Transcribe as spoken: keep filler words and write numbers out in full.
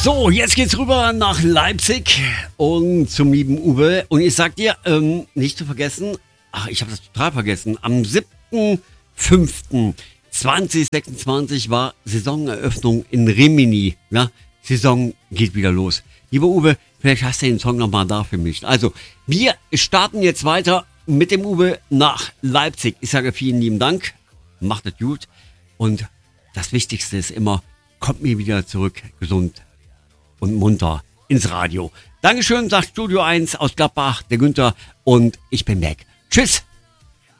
So, jetzt geht's rüber nach Leipzig und zum lieben Uwe. Und ich sag dir, ähm, nicht zu vergessen, ach, ich habe das total vergessen, am siebten fünften zweitausendsechsundzwanzig war Saisoneröffnung in Rimini. Ja, Saison geht wieder los. Lieber Uwe, vielleicht hast du den Song nochmal da für mich. Also, wir starten jetzt weiter mit dem Uwe nach Leipzig. Ich sage vielen lieben Dank, macht es gut und das Wichtigste ist immer, kommt mir wieder zurück, gesund und munter ins Radio. Dankeschön, sagt Studio eins aus Gladbach, der Günther, und ich bin weg. Tschüss!